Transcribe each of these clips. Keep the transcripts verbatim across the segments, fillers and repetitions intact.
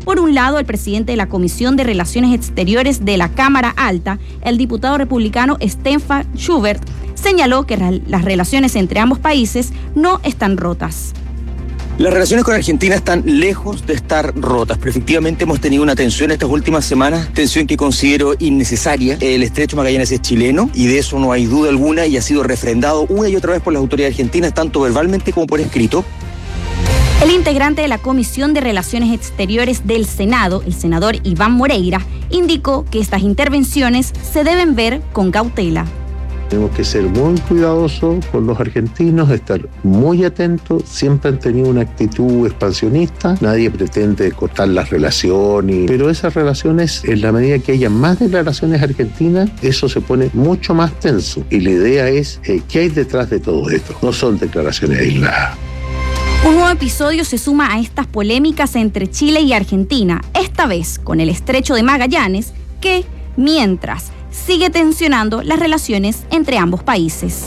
Por un lado, el presidente de la Comisión de Relaciones Exteriores de la Cámara Alta, el diputado republicano Stefan Schubert, señaló que las relaciones entre ambos países no están rotas. Las relaciones con Argentina están lejos de estar rotas, pero efectivamente hemos tenido una tensión estas últimas semanas, tensión que considero innecesaria. El Estrecho Magallanes es chileno y de eso no hay duda alguna y ha sido refrendado una y otra vez por las autoridades argentinas, tanto verbalmente como por escrito. El integrante de la Comisión de Relaciones Exteriores del Senado, el senador Iván Moreira, indicó que estas intervenciones se deben ver con cautela. Tenemos que ser muy cuidadosos con los argentinos, estar muy atentos, siempre han tenido una actitud expansionista, nadie pretende cortar las relaciones, pero esas relaciones, en la medida que haya más declaraciones argentinas, eso se pone mucho más tenso y la idea es, eh, ¿qué hay detrás de todo esto? No son declaraciones aisladas. Un nuevo episodio se suma a estas polémicas entre Chile y Argentina, esta vez con el Estrecho de Magallanes, que, mientras sigue tensionando las relaciones entre ambos países.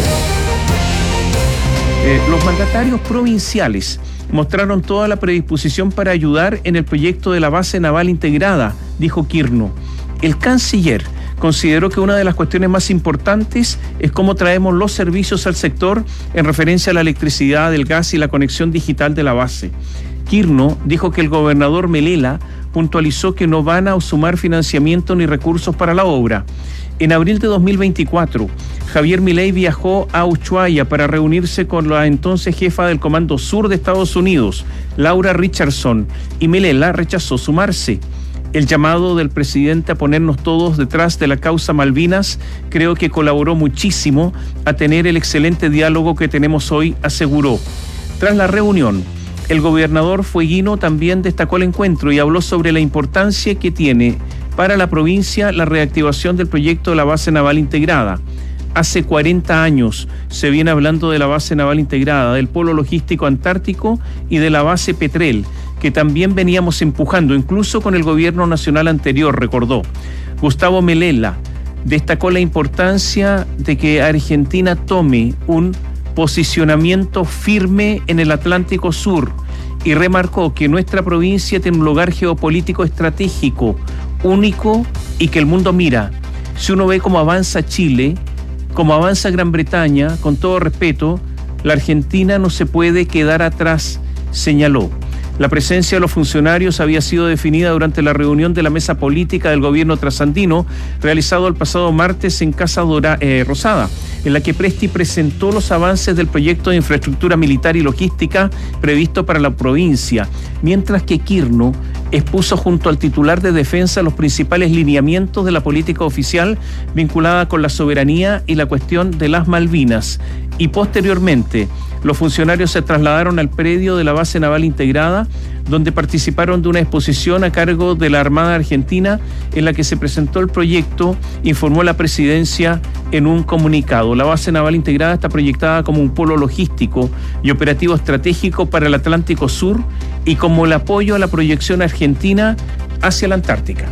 Eh, los mandatarios provinciales mostraron toda la predisposición para ayudar en el proyecto de la base naval integrada, dijo Quirno. El canciller consideró que una de las cuestiones más importantes es cómo traemos los servicios al sector en referencia a la electricidad, el gas y la conexión digital de la base. Quirno dijo que el gobernador Melela puntualizó que no van a sumar financiamiento ni recursos para la obra. En abril de dos mil veinticuatro, Javier Milei viajó a Ushuaia para reunirse con la entonces jefa del Comando Sur de Estados Unidos, Laura Richardson, y Melela rechazó sumarse. El llamado del presidente a ponernos todos detrás de la causa Malvinas creo que colaboró muchísimo a tener el excelente diálogo que tenemos hoy, aseguró. Tras la reunión, el gobernador Fueguino también destacó el encuentro y habló sobre la importancia que tiene para la provincia la reactivación del proyecto de la base naval integrada. Hace cuarenta años se viene hablando de la base naval integrada, del polo logístico antártico y de la base Petrel, que también veníamos empujando, incluso con el gobierno nacional anterior, recordó. Gustavo Melela destacó la importancia de que Argentina tome un posicionamiento firme en el Atlántico Sur y remarcó que nuestra provincia tiene un lugar geopolítico estratégico único y que el mundo mira. Si uno ve cómo avanza Chile, cómo avanza Gran Bretaña, con todo respeto, la Argentina no se puede quedar atrás, señaló. La presencia de los funcionarios había sido definida durante la reunión de la mesa política del gobierno trasandino realizado el pasado martes en Casa Dora, eh, Rosada, en la que Presti presentó los avances del proyecto de infraestructura militar y logística previsto para la provincia, mientras que Quirno expuso junto al titular de Defensa los principales lineamientos de la política oficial vinculada con la soberanía y la cuestión de las Malvinas. Y posteriormente, los funcionarios se trasladaron al predio de la base naval integrada, donde participaron de una exposición a cargo de la Armada Argentina en la que se presentó el proyecto, informó la presidencia en un comunicado. La base naval integrada está proyectada como un polo logístico y operativo estratégico para el Atlántico Sur y como el apoyo a la proyección argentina hacia la Antártica.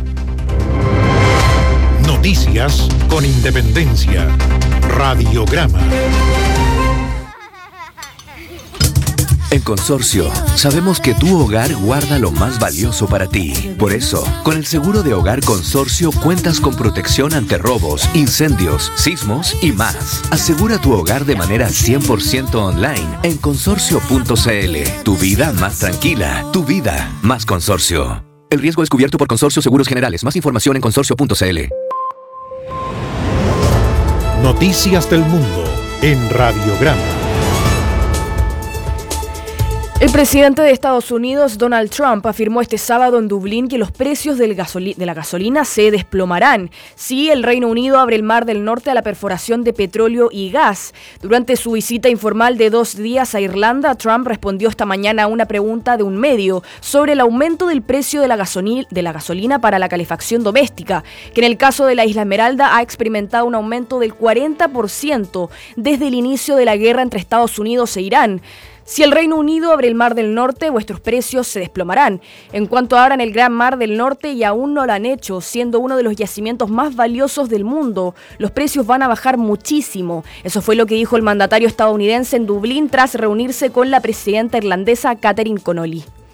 Noticias con Independencia. Radiograma. En Consorcio, sabemos que tu hogar guarda lo más valioso para ti. Por eso, con el seguro de hogar Consorcio cuentas con protección ante robos, incendios, sismos y más. Asegura tu hogar de manera cien por ciento online en consorcio punto c l. Tu vida más tranquila, tu vida más Consorcio. El riesgo es cubierto por Consorcio Seguros Generales. Más información en consorcio punto c l. Noticias del mundo en Radiograma. El presidente de Estados Unidos, Donald Trump, afirmó este sábado en Dublín que los precios del gasoli- de la gasolina se desplomarán si el Reino Unido abre el Mar del Norte a la perforación de petróleo y gas. Durante su visita informal de dos días a Irlanda, Trump respondió esta mañana a una pregunta de un medio sobre el aumento del precio de la, gasoli- de la gasolina para la calefacción doméstica, que en el caso de la Isla Esmeralda ha experimentado un aumento del cuarenta por ciento desde el inicio de la guerra entre Estados Unidos e Irán. Si el Reino Unido abre el Mar del Norte, vuestros precios se desplomarán. En cuanto abran el Gran Mar del Norte, y aún no lo han hecho, siendo uno de los yacimientos más valiosos del mundo, los precios van a bajar muchísimo. Eso fue lo que dijo el mandatario estadounidense en Dublín tras reunirse con la presidenta irlandesa Catherine Connolly.